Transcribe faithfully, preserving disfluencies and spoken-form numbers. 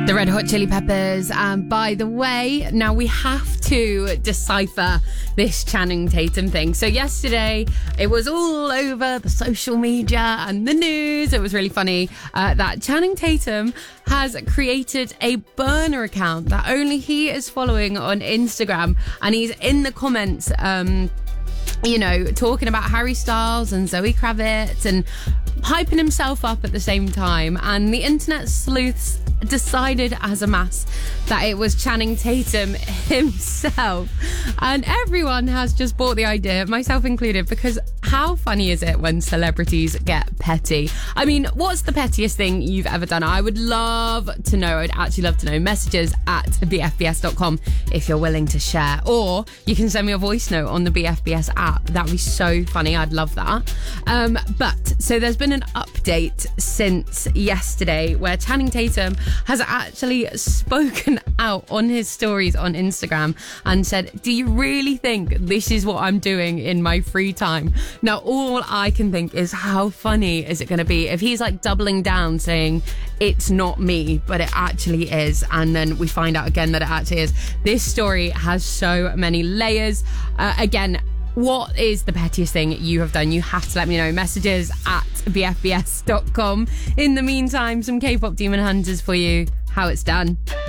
The Red Hot Chili Peppers. And by the way, now we have to decipher this Channing Tatum thing. So yesterday, it was all over the social media and the news. It was really funny uh, that Channing Tatum has created a burner account that only he is following on Instagram. And he's in the comments, um, you know, talking about Harry Styles and Zoe Kravitz and hyping himself up at the same time. And the internet sleuths decided as a mass that it was Channing Tatum himself, and everyone has just bought the idea, myself included, because how funny is it when celebrities get petty? I mean, what's the pettiest thing you've ever done? I would love to know. I'd actually love to know. Messages at b f b s dot com if you're willing to share, or you can send me a voice note on the B F B S app. That'd be so funny. I'd love that. Um, but so there's been an update since yesterday where Channing Tatum has actually spoken out on his stories on Instagram and said, do you really think this is what I'm doing in my free time? Now, all I can think is, how funny is it going to be if he's like doubling down saying it's not me, but it actually is, and then we find out again that it actually is. This story has so many layers. Uh, again, what is the pettiest thing you have done? You have to let me know. Messages at b f b s dot com. In the meantime, some K-pop Demon Hunters for you. How it's done.